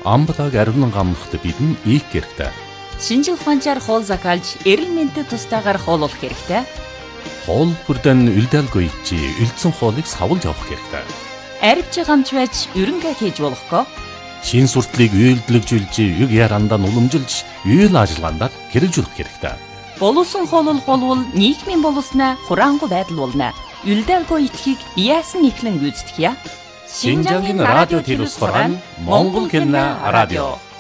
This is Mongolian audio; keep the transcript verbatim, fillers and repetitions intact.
амбалаг ариунан гамнахад бидэн ийх хэрэгтэй. Шинжил ухаанчаар хоол закалж, эрэл мэнтэд тустаагаар хооллох хэрэгтэй. Хоол бүрдэн үлдээлгүй чи үлдсэн хоолыг савлж авах хэрэгтэй. Арвч гамч байж ерөнхий хийж болохгүй. Шин суртлыг үйлдэлжүүлж, юг ярандаа уламжилж, үйл ажиллагаанд хэрэгжүүлэх хэрэгтэй. Боловсон хооллох болвол нийгмийн боловсноо хураангуй байдал болно. Үлдээлгүй итгэхийг яасан ихлэн гүйцэтгэе. Шинжангийн радио телевиз хорон Монгол хэлний радио.